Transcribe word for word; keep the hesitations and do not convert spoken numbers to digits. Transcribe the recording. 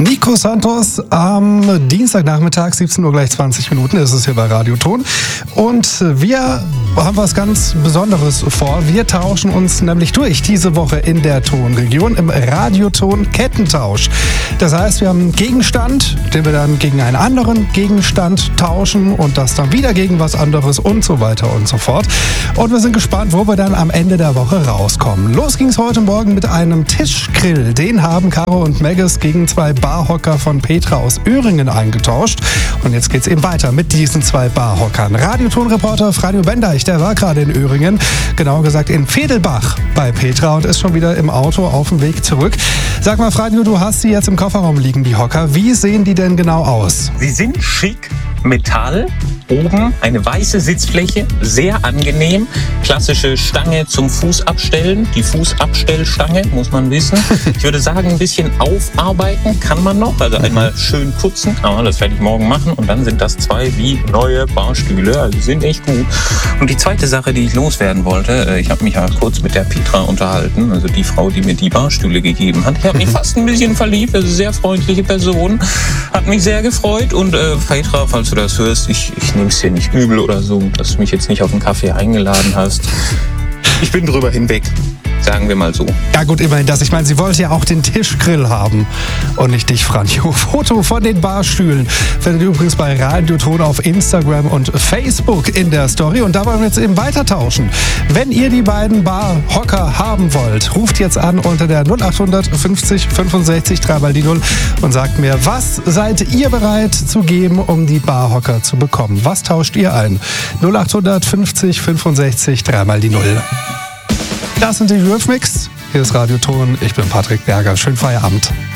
Nico Santos am Dienstagnachmittag, siebzehn Uhr gleich zwanzig Minuten, ist es hier bei Radioton. Und wir haben was ganz Besonderes vor. Wir tauschen uns nämlich durch diese Woche in der Tonregion im Radioton-Kettentausch. Das heißt, wir haben einen Gegenstand, den wir dann gegen einen anderen Gegenstand tauschen und das dann wieder gegen was anderes und so weiter und so fort. Und wir sind gespannt, wo wir dann am Ende der Woche rauskommen. Los ging es heute Morgen mit einem Tischgrill. Den haben Caro und Megges gegen zwei Barhocker von Petra aus Öhringen eingetauscht. Und jetzt geht's eben weiter mit diesen zwei Barhockern. Radiotonreporter Franjo Bendeich, der war gerade in Öhringen, genauer gesagt in Vedelbach bei Petra und ist schon wieder im Auto auf dem Weg zurück. Sag mal, Franjo, du hast sie jetzt im Kofferraum liegen, die Hocker. Wie sehen die denn genau aus? Sie sind schick, Metall, oben eine weiße Sitzfläche, sehr angenehm. Klassische Stange zum Fuß abstellen, die Fußabstellstange, muss man wissen. Ich würde sagen, ein bisschen aufarbeiten kann man noch, also einmal schön putzen, aber das werde ich morgen machen und dann sind das zwei wie neue Barstühle, also sind echt gut. Und die zweite Sache, die ich loswerden wollte, ich habe mich ja kurz mit der Petra unterhalten, also die Frau, die mir die Barstühle gegeben hat. Ich habe mich fast ein bisschen verliebt, also sehr freundliche Person, hat mich sehr gefreut und äh, Petra, falls du das hörst, ich, ich nehme es dir nicht übel oder so, dass du mich jetzt nicht auf einen Kaffee eingeladen hast. Ich bin drüber hinweg, sagen wir mal so. Ja gut, immerhin das. Ich meine, sie wollte ja auch den Tischgrill haben und nicht dich, Franjo. Foto von den Barstühlen findet ihr übrigens bei Radioton auf Instagram und Facebook in der Story. Und da wollen wir jetzt eben weiter tauschen. Wenn ihr die beiden Barhocker haben wollt, ruft jetzt an unter der null acht fünfzig fünfundsechzig drei mal die null und sagt mir, was seid ihr bereit zu geben, um die Barhocker zu bekommen? Was tauscht ihr ein? null acht fünfzig fünfundsechzig drei mal die null. Das sind die Eurythmics. Hier ist Radioton. Ich bin Patrick Berger. Schönen Feierabend.